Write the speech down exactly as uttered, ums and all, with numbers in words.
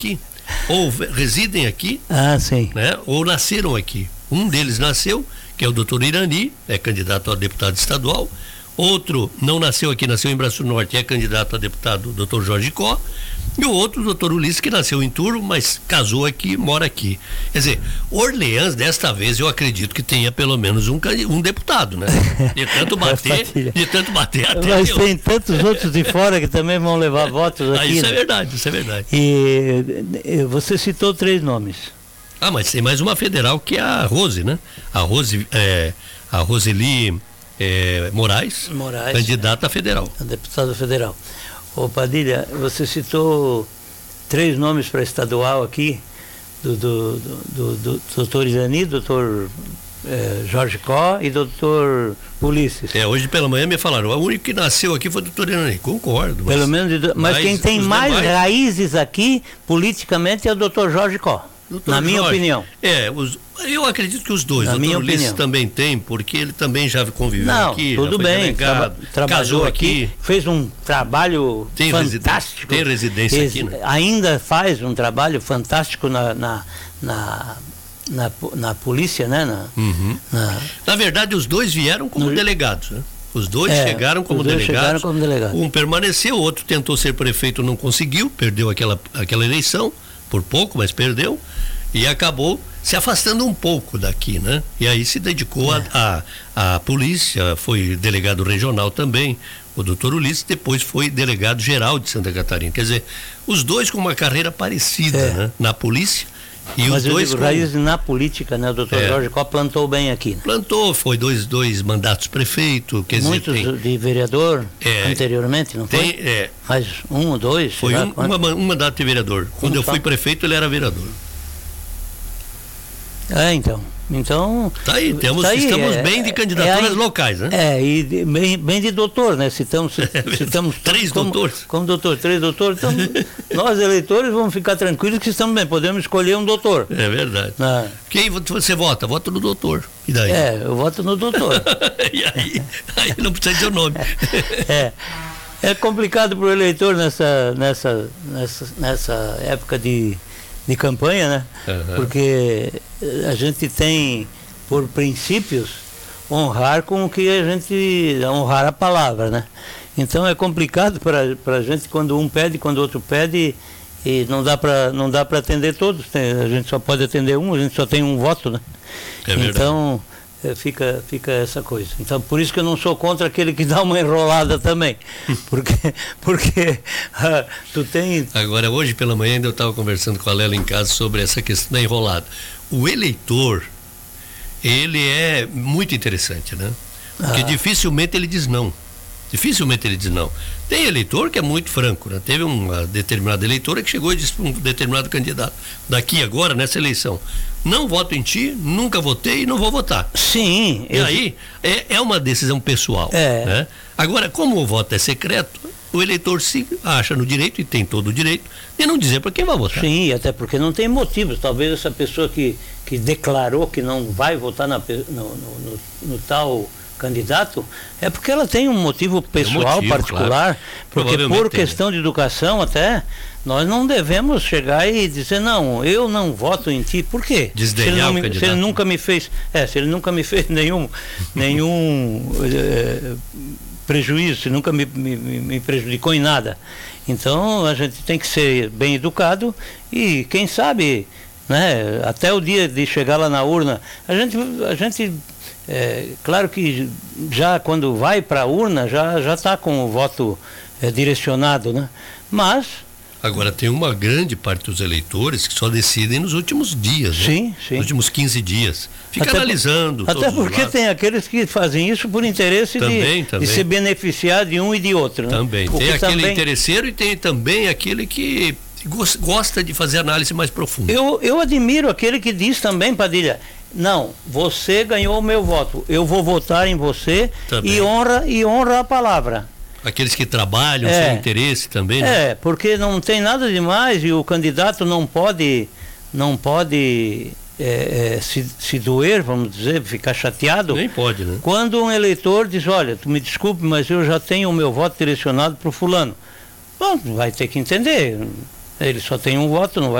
aqui, ou residem aqui, ah, sim. Né, ou nasceram aqui. Um deles nasceu, que é o doutor Irani, é candidato a deputado estadual. Outro não nasceu aqui, nasceu em Braço Norte, é candidato a deputado, doutor Jorge Có. E o outro, o doutor Ulisses, que nasceu em Turvo, mas casou aqui, mora aqui. Quer dizer, Orleans, desta vez, eu acredito que tenha pelo menos um, um deputado, né? De tanto bater, de tanto bater até. Mas eu... tem tantos outros de fora que também vão levar votos aqui. Ah, isso né? é verdade, isso é verdade. E você citou três nomes. Ah, mas tem mais uma federal que é a Rose, né? A Rose, é, a Roseli é, Moraes, Moraes, candidata federal. A deputada federal. Ô Padilha, você citou três nomes para estadual aqui, do, do, do, do, do doutor Irani, doutor é, Jorge Có e doutor Ulisses. É, hoje pela manhã me falaram, o único que nasceu aqui foi o doutor Irani. Concordo. Pelo menos, mas, mas quem tem mais demais... raízes aqui, politicamente, é o doutor Jorge Có. Doutor Na minha Jorge, opinião. É, os, eu acredito que os dois. Na o doutor Ulisses opinião. também tem, porque ele também já conviveu Não, aqui. Tudo bem, delegado, traba, casou aqui, aqui, fez um trabalho tem fantástico. Tem residência Ex aqui, né? Ainda faz um trabalho fantástico na, na, na, na, na polícia, né? Na, uhum. na, na verdade, os dois vieram como no, delegados, né? Os dois é, chegaram como delegados. Chegaram como delegado. Um permaneceu, o outro tentou ser prefeito, não conseguiu, perdeu aquela, aquela eleição, por pouco, mas perdeu. E acabou se afastando um pouco daqui, né? E aí se dedicou é. a, a, a polícia, foi delegado regional também, o doutor Ulisses, depois foi delegado geral de Santa Catarina. Quer dizer, os dois com uma carreira parecida, é. né? Na polícia. E Mas os eu dois digo, com... raiz na política, né? O doutor é. Jorge Có plantou bem aqui. Né? Plantou, foi dois, dois mandatos prefeito. Quer Muitos dizer, tem... de vereador é. anteriormente, não tem, foi? É. Mas um ou dois? Foi um, uma, um mandato de vereador. Quando um eu fui só? prefeito, ele era vereador. É, então. Então. Tá aí, temos, tá aí, estamos é, bem de candidaturas é, locais, né? É, e de, bem, bem de doutor, né? Citamos, citamos três como, doutores. Como doutor, três doutores. Então, nós, eleitores, vamos ficar tranquilos que estamos bem, podemos escolher um doutor. É verdade. Ah. Quem você vota? Vota no doutor. E daí? É, eu voto no doutor. E aí, aí não precisa dizer o nome. É. É complicado para o eleitor nessa, nessa, nessa, nessa época de. de campanha, né? Uhum. Porque a gente tem, por princípios, honrar com o que a gente... honrar a palavra, né? Então é complicado para a gente quando um pede, quando o outro pede, e não dá para não dá para atender todos. Tem, a gente só pode atender um, a gente só tem um voto, né? É verdade. Então... Fica, fica essa coisa. Então, por isso que eu não sou contra aquele que dá uma enrolada também. Porque, porque ah, tu tem... Agora, hoje pela manhã ainda eu estava conversando com a Lela em casa sobre essa questão da enrolada. O eleitor, ele é muito interessante, né? Porque ah. dificilmente ele diz não. Dificilmente ele diz não. Tem eleitor que é muito franco, né? Teve uma determinada eleitora que chegou e disse para um determinado candidato, daqui agora, nessa eleição, não voto em ti, nunca votei e não vou votar. Sim. E eu... aí, é, é uma decisão pessoal. É. Né? Agora, como o voto é secreto, o eleitor se acha no direito, e tem todo o direito, de não dizer para quem vai votar. Sim, até porque não tem motivos. Talvez essa pessoa que, que declarou que não vai votar na, no, no, no, no tal... candidato, é porque ela tem um motivo pessoal, um motivo, particular, claro. Porque por questão tem. de educação até, nós não devemos chegar e dizer, não, eu não voto em ti, por quê? Desdenhar se ele, não o me, candidato. se ele nunca me fez, é, se ele nunca me fez nenhum, nenhum é, prejuízo, se nunca me, me, me prejudicou em nada. Então a gente tem que ser bem educado e quem sabe, né, até o dia de chegar lá na urna, a gente, a gente É, claro que já quando vai para a urna já já está com o voto é, direcionado, né? Mas agora tem uma grande parte dos eleitores que só decidem nos últimos dias, né? Sim, sim. Nos últimos quinze dias. Fica até analisando. Por, até porque tem aqueles que fazem isso por interesse também, de, também. de se beneficiar de um e de outro. Né? Também. O tem aquele também... interesseiro e tem também aquele que gosta de fazer análise mais profunda. Eu, eu admiro aquele que diz também, Padilha, não, você ganhou o meu voto, eu vou votar em você também. e honra e honra a palavra. Aqueles que trabalham é, sem interesse também, né? É, porque não tem nada demais e o candidato não pode, não pode é, é, se, se doer, vamos dizer, ficar chateado. Nem pode, né? Quando um eleitor diz, olha, tu me desculpe, mas eu já tenho o meu voto direcionado para o fulano. Bom, vai ter que entender. Ele só tem um voto, não vai